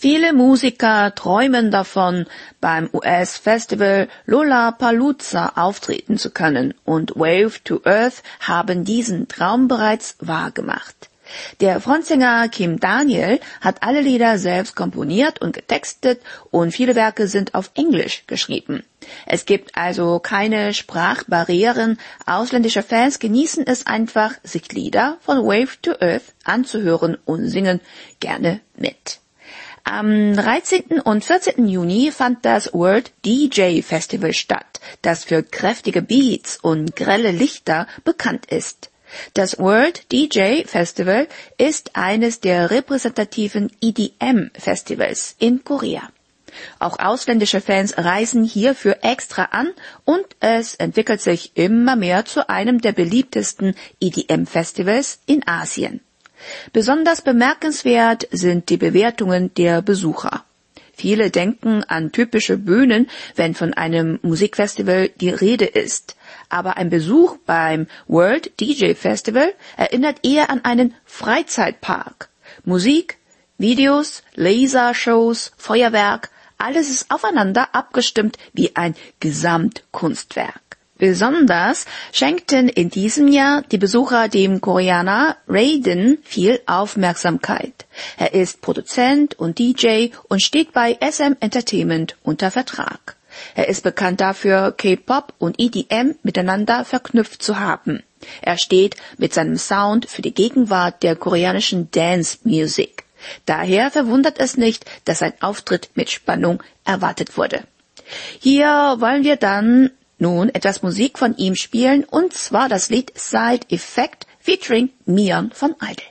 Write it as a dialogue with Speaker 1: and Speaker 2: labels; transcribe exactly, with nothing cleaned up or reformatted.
Speaker 1: Viele Musiker träumen davon, beim U S-Festival Lollapalooza auftreten zu können, und Wave to Earth haben diesen Traum bereits wahrgemacht. Der Frontsänger Kim Daniel hat alle Lieder selbst komponiert und getextet und viele Werke sind auf Englisch geschrieben. Es gibt also keine Sprachbarrieren. Ausländische Fans genießen es einfach, sich Lieder von Wave to Earth anzuhören und singen gerne mit. Am dreizehnten und vierzehnten Juni fand das World D J Festival statt, das für kräftige Beats und grelle Lichter bekannt ist. Das World D J Festival ist eines der repräsentativen E D M-Festivals in Korea. Auch ausländische Fans reisen hierfür extra an und es entwickelt sich immer mehr zu einem der beliebtesten E D M-Festivals in Asien. Besonders bemerkenswert sind die Bewertungen der Besucher. Viele denken an typische Bühnen, wenn von einem Musikfestival die Rede ist. Aber ein Besuch beim World D J Festival erinnert eher an einen Freizeitpark. Musik, Videos, Lasershows, Feuerwerk, alles ist aufeinander abgestimmt wie ein Gesamtkunstwerk. Besonders schenkten in diesem Jahr die Besucher dem Koreaner Raiden viel Aufmerksamkeit. Er ist Produzent und D J und steht bei S M Entertainment unter Vertrag. Er ist bekannt dafür, K-Pop und E D M miteinander verknüpft zu haben. Er steht mit seinem Sound für die Gegenwart der koreanischen Dance Music. Daher verwundert es nicht, dass sein Auftritt mit Spannung erwartet wurde. Hier wollen wir dann nun etwas Musik von ihm spielen, und zwar das Lied Side Effect featuring Mion von Idol.